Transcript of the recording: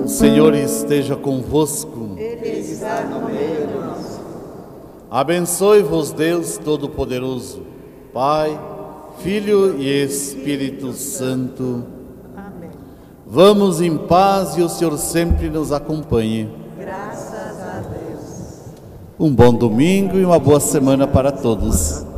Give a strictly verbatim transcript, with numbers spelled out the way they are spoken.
Senhor esteja convosco. Ele está no meio de nós. Abençoe-vos Deus Todo-Poderoso, Pai, Filho e Espírito Santo. Amém. Vamos em paz e o Senhor sempre nos acompanhe. Graças a Deus. Um bom domingo e uma boa semana para todos.